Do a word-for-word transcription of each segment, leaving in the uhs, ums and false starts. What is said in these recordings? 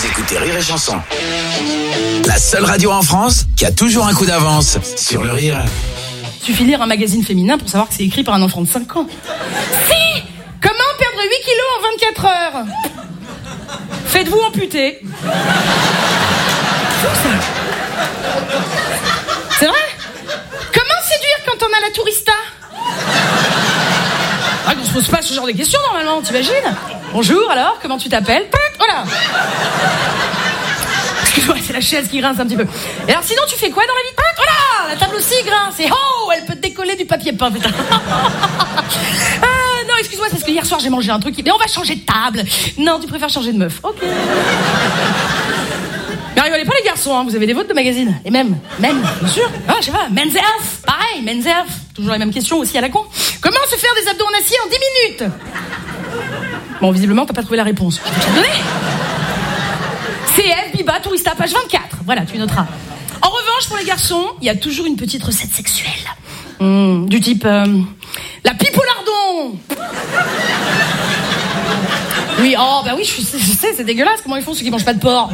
Vous écoutez Rire et Chanson. La seule radio en France qui a toujours un coup d'avance sur le rire. Suffit de lire un magazine féminin pour savoir que c'est écrit par un enfant de cinq ans. Si! Comment perdre huit kilos en vingt-quatre heures? Faites-vous amputer. C'est vrai? Comment séduire quand on a la tourista? Ah, on se pose pas ce genre de questions normalement, t'imagines? Bonjour, alors, comment tu t'appelles? Voilà. Excuse-moi, c'est la chaise qui grince un petit peu. Et alors sinon, tu fais quoi dans la vie? Voilà, la table aussi grince. Et oh, elle peut te décoller du papier peint, putain. Ah, non, excuse-moi, c'est parce que hier soir, j'ai mangé un truc. Mais on va changer de table. Non, tu préfères changer de meuf. Ok. Mais rigolez pas les garçons, hein, vous avez des votes de magazines. Et même, même, bien sûr. Ah, je sais pas, Men's Health, pareil, Men's Health. Toujours les mêmes questions aussi à la con. Comment se faire des abdos en acier en dix minutes? Bon, visiblement, t'as pas trouvé la réponse. Je peux te la donner. C F, Biba, Tourista, page vingt-quatre. Voilà, tu noteras. En revanche, pour les garçons, il y a toujours une petite recette sexuelle. Mmh, du type... Euh, la pipe au lardon. Oui, oh, bah oui, je, je sais, c'est dégueulasse. Comment ils font ceux qui mangent pas de porc?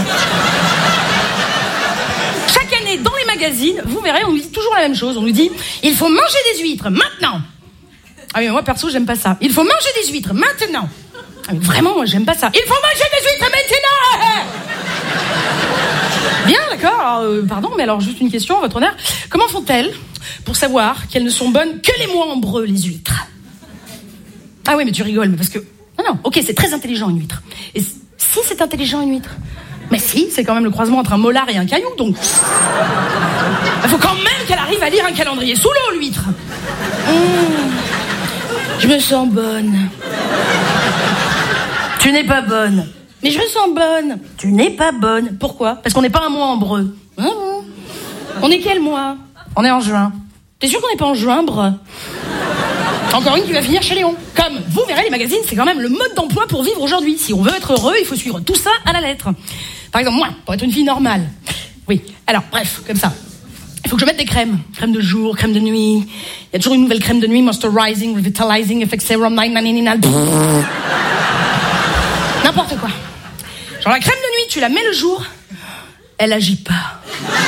Chaque année, dans les magazines, vous verrez, on nous dit toujours la même chose. On nous dit, il faut manger des huîtres, maintenant. Ah oui, mais moi, perso, j'aime pas ça. Il faut manger des huîtres, maintenant. Ah, mais vraiment, moi, j'aime pas ça. Il faut manger des huîtres, maintenant. Bien, d'accord. Alors, euh, pardon, mais alors, juste une question, à votre honneur. Comment font-elles pour savoir qu'elles ne sont bonnes que les mois ambreux, les huîtres? Ah oui, mais tu rigoles, mais parce que... Non, non, ok, c'est très intelligent, une huître. Et si c'est intelligent, une huître? Mais si, c'est quand même le croisement entre un molar et un caillou, donc... Il faut quand même qu'elle arrive à lire un calendrier sous l'eau, l'huître. Mmh. Je me sens bonne. Tu n'es pas bonne. Mais je me sens bonne. Tu n'es pas bonne. Pourquoi? Parce qu'on n'est pas un mois ambreux. Mmh. On est quel mois? On est en juin. T'es sûr qu'on n'est pas en juin, bre? Encore une qui va finir chez Léon. Comme vous verrez, les magazines, c'est quand même le mode d'emploi pour vivre aujourd'hui. Si on veut être heureux, il faut suivre tout ça à la lettre. Par exemple, moi, pour être une fille normale. Oui, alors, bref, comme ça. Il faut que je mette des crèmes. Crème de jour, crème de nuit. Il y a toujours une nouvelle crème de nuit. Moisturizing, Revitalizing, Effect Serum, nine ninety-nine. N'importe quoi. Genre la crème de nuit, tu la mets le jour, elle agit pas.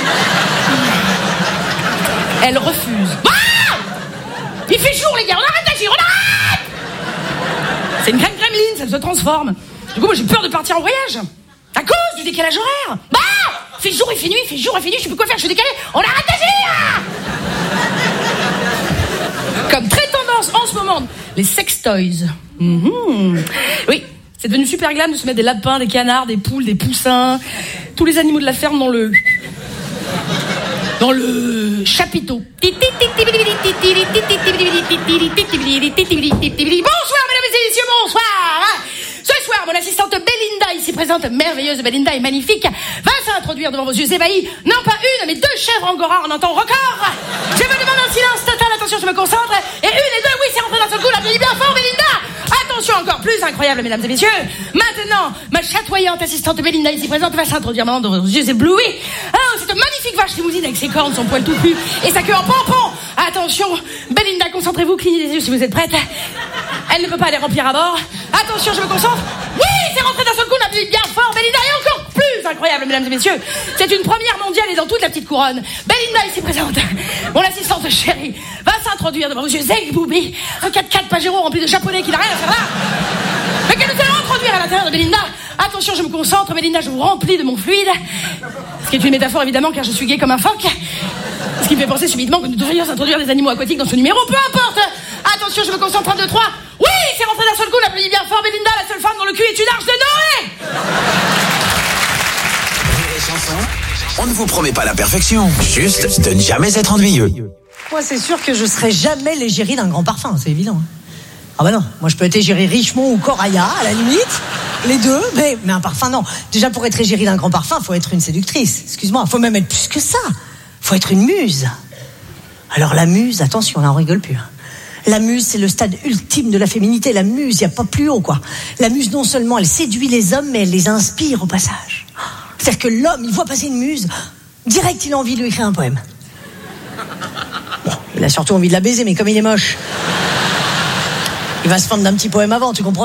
Elle refuse. Ah! Il fait jour, les gars, on arrête d'agir, on arrête! C'est une crème Kremlin, ça se transforme. Du coup, moi, j'ai peur de partir en voyage. À cause du décalage horaire. Bah! Il fait jour, il fait nuit, il fait jour, il fait nuit, je sais plus quoi faire, je suis décalé. On arrête d'agir! Comme très tendance en ce moment, les sextoys. Mmh. Oui, c'est devenu super glam de se mettre des lapins, des canards, des poules, des poussins, tous les animaux de la ferme dans le... dans le chapiteau. Bonsoir, mesdames et messieurs, bonsoir. Ce soir, mon assistante Belinda, ici présente, merveilleuse Belinda et magnifique, va s'introduire devant vos yeux ébahis, non pas une, mais deux chèvres angora en un temps record. Je me demande un silence total, attention, je me concentre. Et une et deux, oui, c'est rentré d'un seul coup, l'applaudis bien fort, Belinda. Attention, encore plus incroyable, mesdames et messieurs. Maintenant, ma chatoyante assistante Belinda, ici présente, va s'introduire maintenant devant vos yeux éblouis. Oh, cette magnifique vache limousine avec ses cornes, son poil touffu et sa queue en pompon. Attention, Belinda, concentrez-vous, clignez les yeux si vous êtes prête. Elle ne peut pas les remplir à bord. Attention, je me concentre. Oui, c'est rentré d'un seul coup, l'applaudis bien fort, Belinda, et encore plus incroyable, mesdames et messieurs. C'est une première mondiale et dans toute la petite couronne. Belinda, ici présente, mon assistante chérie, va s'introduire devant vos yeux éblouis. Un quatre-quatre Pajero rempli de japonais qui n'a rien à faire là. Mais que nous allons introduire à l'intérieur de Belinda. Attention, je me concentre, Belinda, je vous remplis de mon fluide. Ce qui est une métaphore, évidemment, car je suis gay comme un phoque. Ce qui me fait penser subitement que nous devrions introduire des animaux aquatiques dans ce numéro. Peu importe. Attention, je me concentre. un, deux, trois. Oui, c'est rentré d'un seul coup. L'applaudis bien fort, Belinda. La seule femme dont le cul est une arche de Noé. Les chansons, on ne vous promet pas la perfection, juste de ne jamais être ennuyeux. Moi, c'est sûr que je serai jamais l'égérie d'un grand parfum, c'est évident. Ah bah non, moi je peux être égérie Richemont ou Coraya, à la limite, les deux, mais, mais un parfum, non. Déjà, pour être égérie d'un grand parfum, faut être une séductrice, excuse-moi, faut même être plus que ça. Faut être une muse. Alors la muse, attention, là on rigole plus. La muse, c'est le stade ultime de la féminité. La muse, il n'y a pas plus haut, quoi. La muse, non seulement elle séduit les hommes, mais elle les inspire au passage. C'est-à-dire que l'homme, il voit passer une muse, direct il a envie de lui écrire un poème. Bon, il a surtout envie de la baiser, mais comme il est moche, il va se fendre d'un petit poème avant, tu comprends?